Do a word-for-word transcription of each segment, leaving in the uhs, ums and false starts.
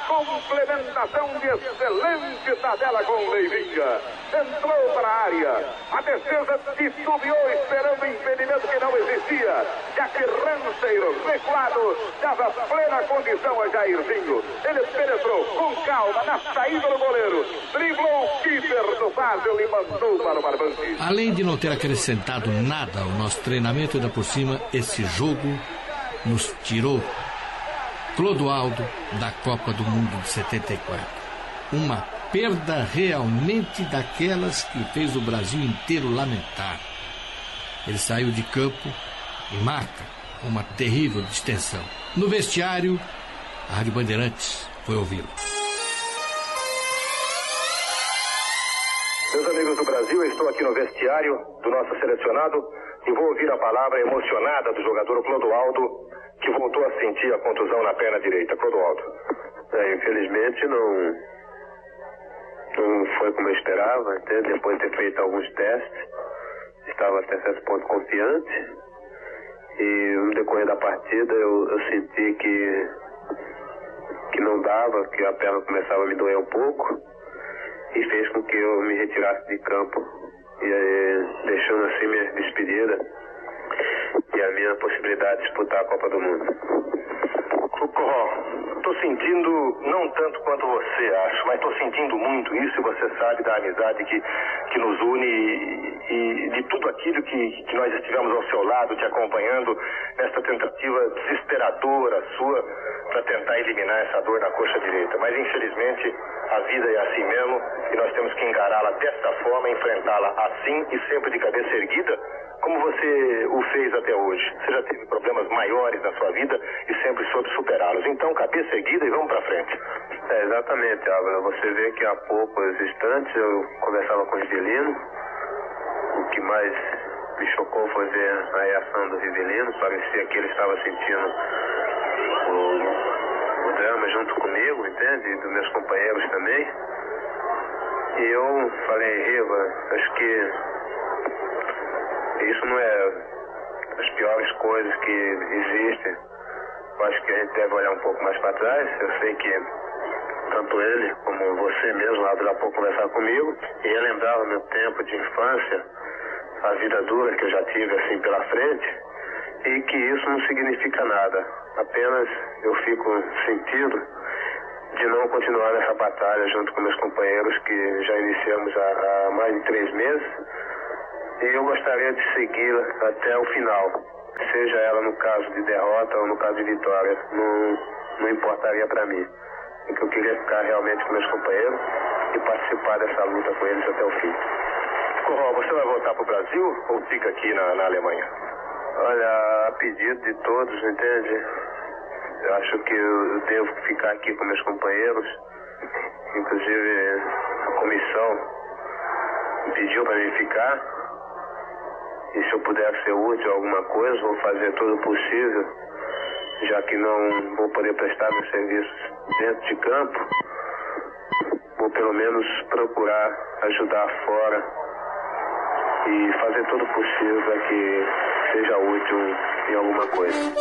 complementação de excelente tabela com Leivinha. Entrou para a área. A defesa titubeou esperando o impedimento que não existia. Já que Ranceiro, recuado, dava plena condição a Jairzinho. Ele penetrou com calma na saída do goleiro. Driblou o keeper do Basel e mandou para o barbante. Além de não ter acrescentado nada ao nosso treinamento, ainda por cima, esse jogo nos tirou Clodoaldo da Copa do Mundo de setenta e quatro. Uma perda realmente daquelas que fez o Brasil inteiro lamentar. Ele saiu de campo em maca, uma terrível distensão. No vestiário, a Rádio Bandeirantes foi ouvi-lo. Meus amigos do Brasil, eu estou aqui no vestiário do nosso selecionado e vou ouvir a palavra emocionada do jogador Clodoaldo, que voltou a sentir a contusão na perna direita. Clodoaldo. É, infelizmente não, não foi como eu esperava, até depois de ter feito alguns testes, estava até certo ponto confiante, e no decorrer da partida eu, eu senti que, que não dava, que a perna começava a me doer um pouco, e fez com que eu me retirasse de campo, e aí, deixando assim minha despedida e a minha possibilidade de disputar a Copa do Mundo. Corró, estou sentindo, não tanto quanto você acha, mas estou sentindo muito isso, e você sabe da amizade que, que nos une e, e de tudo aquilo que, que nós estivemos ao seu lado, te acompanhando nessa tentativa desesperadora sua para tentar eliminar essa dor na coxa direita. Mas infelizmente a vida é assim mesmo e nós temos que encará-la desta forma, enfrentá-la assim e sempre de cabeça erguida, como você o fez até hoje. Você já teve problemas maiores na sua vida e sempre soube superá-los. Então, cabeça erguida e vamos para frente. É, exatamente, Álvaro. Você vê que há poucos instantes eu conversava com o Rivelino. O que mais me chocou foi ver a reação do Rivelino. Parecia que ele estava sentindo o, o drama junto comigo, entende? E dos meus companheiros também. E eu falei, Riva, acho que isso não é as piores coisas que existem. Eu acho que a gente deve olhar um pouco mais para trás. Eu sei que tanto ele como você mesmo, lá há pouco, conversar comigo, e relembrar o meu tempo de infância, a vida dura que eu já tive assim pela frente, e que isso não significa nada. Apenas eu fico sentido de não continuar nessa batalha junto com meus companheiros, que já iniciamos há, há mais de três meses. E eu gostaria de segui-la até o final, seja ela no caso de derrota ou no caso de vitória, não, não importaria para mim. E que eu queria ficar realmente com meus companheiros e participar dessa luta com eles até o fim. Corró, você vai voltar para o Brasil ou fica aqui na, na Alemanha? Olha, a pedido de todos, entende? Eu acho que eu devo ficar aqui com meus companheiros, inclusive a comissão me pediu para mim ficar. E se eu puder ser útil a alguma coisa, vou fazer tudo o possível, já que não vou poder prestar meus serviços dentro de campo, vou pelo menos procurar ajudar fora e fazer tudo o possível para que seja útil em alguma coisa.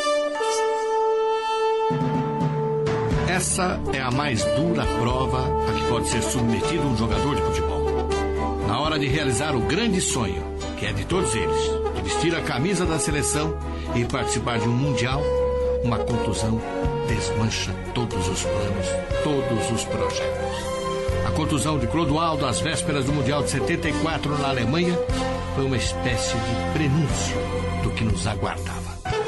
Essa é a mais dura prova a que pode ser submetido um jogador de futebol. Na hora de realizar o grande sonho, que é de todos eles, de vestir a camisa da seleção e participar de um mundial, uma contusão desmancha todos os planos, todos os projetos. A contusão de Clodoaldo às vésperas do Mundial de setenta e quatro na Alemanha foi uma espécie de prenúncio do que nos aguardava.